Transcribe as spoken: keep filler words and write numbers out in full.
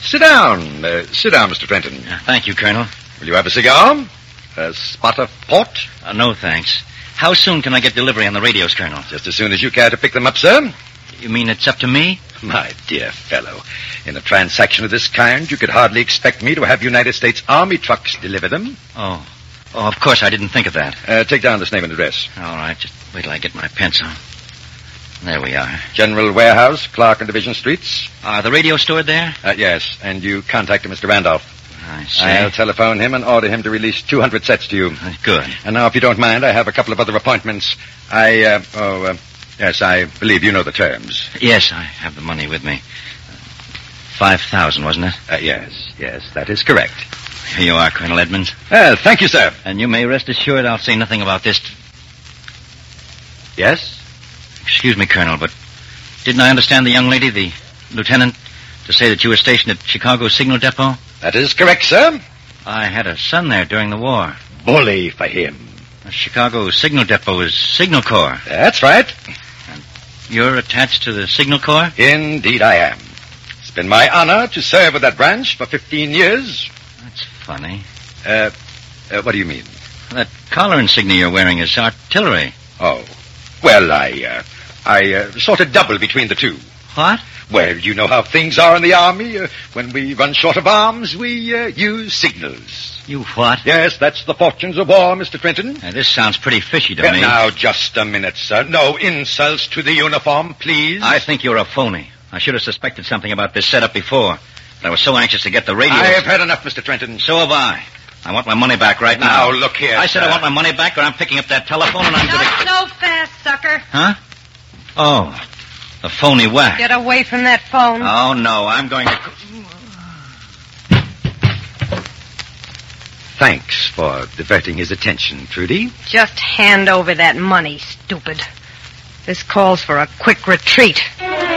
sit down. Uh, sit down, Mister Trenton. Uh, thank you, Colonel. Will you have a cigar? A spot of port? Uh, no, thanks. How soon can I get delivery on the radios, Colonel? Just as soon as you care to pick them up, sir. You mean it's up to me? My dear fellow, in a transaction of this kind, you could hardly expect me to have United States Army trucks deliver them. Oh. Oh, of course, I didn't think of that. Uh, take down this name and address. All right, just wait till I get my pencil. There we are. General Warehouse, Clark and Division Streets. Are the radio stored there? Uh, yes, and you contact Mister Randolph. I see. I'll telephone him and order him to release two hundred sets to you. Uh, good. And now, if you don't mind, I have a couple of other appointments. I, uh, oh, uh, yes, I believe you know the terms. Yes, I have the money with me. Five thousand, wasn't it? Uh, yes, yes, that is correct. Here you are, Colonel Edmonds. Well, thank you, sir. And you may rest assured I'll say nothing about this. T- yes? Excuse me, Colonel, but didn't I understand the young lady, the lieutenant, to say that you were stationed at Chicago Signal Depot? That is correct, sir. I had a son there during the war. Bully for him. The Chicago Signal Depot is Signal Corps. That's right. And you're attached to the Signal Corps? Indeed I am. It's been my honor to serve with that branch for fifteen years. That's funny. Uh, uh, what do you mean? That collar insignia you're wearing is artillery. Oh. Well, I, uh, I uh, sort of double between the two. What? Well, you know how things are in the Army. Uh, when we run short of arms, we uh, use signals. You what? Yes, that's the fortunes of war, Mister Trenton. Now, this sounds pretty fishy to Uh, me. now, just a minute, sir. No insults to the uniform, please. I think you're a phony. I should have suspected something about this setup before. But I was so anxious to get the radio. I have had enough, Mister Trenton. So have I. I want my money back right now. Now, look here, I said sir. I want my money back, or I'm picking up that telephone and I'm Not going to... so fast, sucker. Huh? Oh, the phony whack. Get away from that phone. Oh, no, I'm going to... Thanks for diverting his attention, Trudy. Just hand over that money, stupid. This calls for a quick retreat.